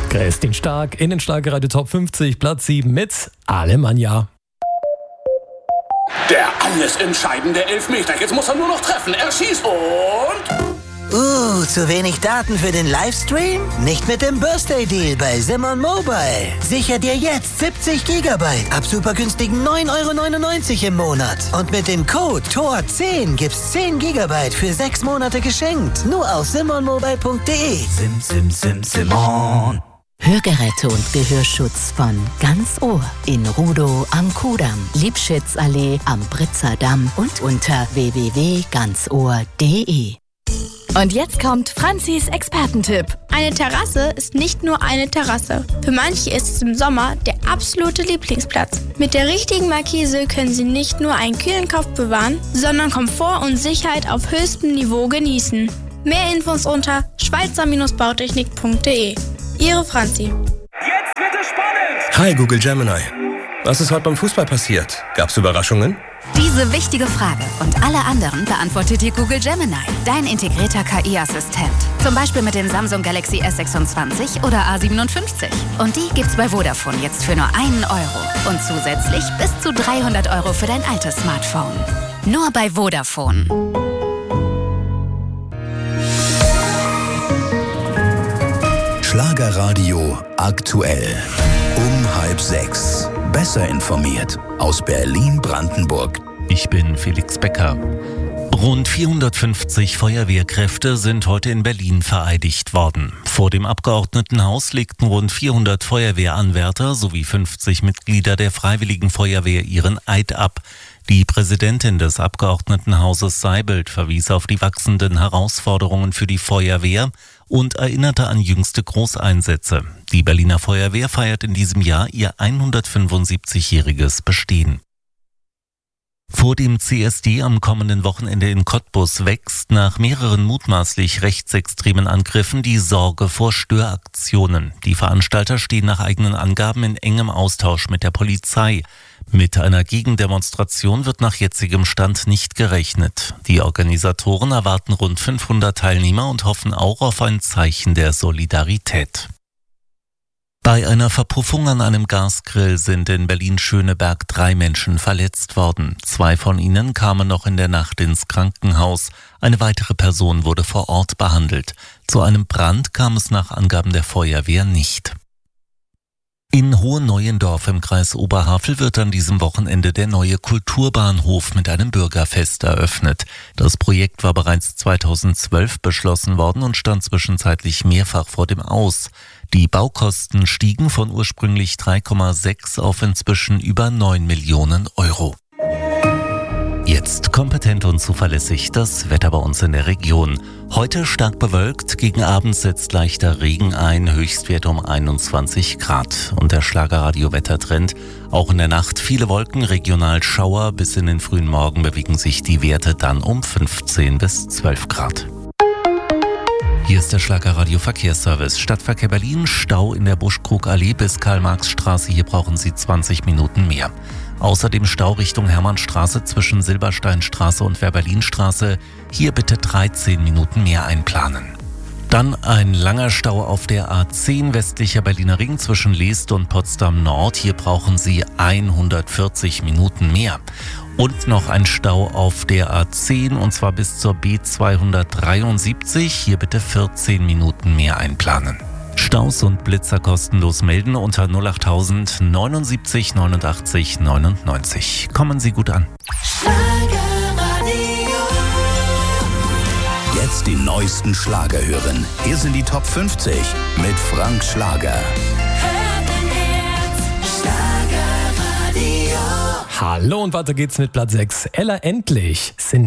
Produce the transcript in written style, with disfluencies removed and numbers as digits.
Christine Stark in den Schlagerradio Top 50, Platz 7 mit Alemannia. Der alles entscheidende Elfmeter. Jetzt muss er nur noch treffen. Er schießt und... zu wenig Daten für den Livestream? Nicht mit dem Birthday Deal bei Simon Mobile. Sicher dir jetzt 70 GB ab super günstigen 9,99 € im Monat. Und mit dem Code TOR10 gibt's 10 GB für 6 Monate geschenkt. Nur auf simonmobile.de. Simon. Hörgeräte und Gehörschutz von Ganz Ohr in Rudow am Kudamm, Liebschitzallee am Britzer Damm und unter www.ganzohr.de. Und jetzt kommt Franzis Expertentipp. Eine Terrasse ist nicht nur eine Terrasse. Für manche ist es im Sommer der absolute Lieblingsplatz. Mit der richtigen Markise können Sie nicht nur einen kühlen Kopf bewahren, sondern Komfort und Sicherheit auf höchstem Niveau genießen. Mehr Infos unter schweizer-bautechnik.de. Ihre Franzi. Jetzt wird es spannend! Hi Google Gemini. Was ist heute beim Fußball passiert? Gab's Überraschungen? Diese wichtige Frage und alle anderen beantwortet dir Google Gemini, dein integrierter KI-Assistent. Zum Beispiel mit dem Samsung Galaxy S26 oder A57. Und die gibt's bei Vodafone jetzt für nur 1 € und zusätzlich bis zu 300 € für dein altes Smartphone. Nur bei Vodafone. Schlagerradio aktuell. Um 5:30. Besser informiert aus Berlin-Brandenburg. Ich bin Felix Becker. Rund 450 Feuerwehrkräfte sind heute in Berlin vereidigt worden. Vor dem Abgeordnetenhaus legten rund 400 Feuerwehranwärter sowie 50 Mitglieder der Freiwilligen Feuerwehr ihren Eid ab. Die Präsidentin des Abgeordnetenhauses Seibelt verwies auf die wachsenden Herausforderungen für die Feuerwehr und erinnerte an jüngste Großeinsätze. Die Berliner Feuerwehr feiert in diesem Jahr ihr 175-jähriges Bestehen. Vor dem CSD am kommenden Wochenende in Cottbus wächst nach mehreren mutmaßlich rechtsextremen Angriffen die Sorge vor Störaktionen. Die Veranstalter stehen nach eigenen Angaben in engem Austausch mit der Polizei. Mit einer Gegendemonstration wird nach jetzigem Stand nicht gerechnet. Die Organisatoren erwarten rund 500 Teilnehmer und hoffen auch auf ein Zeichen der Solidarität. Bei einer Verpuffung an einem Gasgrill sind in Berlin-Schöneberg 3 Menschen verletzt worden. 2 von ihnen kamen noch in der Nacht ins Krankenhaus. Eine weitere Person wurde vor Ort behandelt. Zu einem Brand kam es nach Angaben der Feuerwehr nicht. In Hohenneuendorf im Kreis Oberhavel wird an diesem Wochenende der neue Kulturbahnhof mit einem Bürgerfest eröffnet. Das Projekt war bereits 2012 beschlossen worden und stand zwischenzeitlich mehrfach vor dem Aus. Die Baukosten stiegen von ursprünglich 3,6 auf inzwischen über 9 Millionen €. Jetzt kompetent und zuverlässig das Wetter bei uns in der Region. Heute stark bewölkt, gegen Abend setzt leichter Regen ein, Höchstwert um 21 Grad. Und der Schlagerradio-Wettertrend, auch in der Nacht viele Wolken, regional Schauer, bis in den frühen Morgen bewegen sich die Werte dann um 15 bis 12 Grad. Hier ist der Schlagerradio-Verkehrsservice. Stadtverkehr Berlin, Stau in der Buschkrugallee bis Karl-Marx-Straße, hier brauchen Sie 20 Minuten mehr. Außerdem Stau Richtung Hermannstraße zwischen Silbersteinstraße und Werberlinstraße. Hier bitte 13 Minuten mehr einplanen. Dann ein langer Stau auf der A10 westlicher Berliner Ring zwischen Leest und Potsdam Nord. Hier brauchen Sie 140 Minuten mehr. Und noch ein Stau auf der A10 und zwar bis zur B273. Hier bitte 14 Minuten mehr einplanen. Staus und Blitzer kostenlos melden unter 08000 79 89 99. Kommen Sie gut an. Jetzt die neuesten Schlager hören. Hier sind die Top 50 mit Frank Schlager. Hallo und weiter geht's mit Platz 6. Ella Endlich.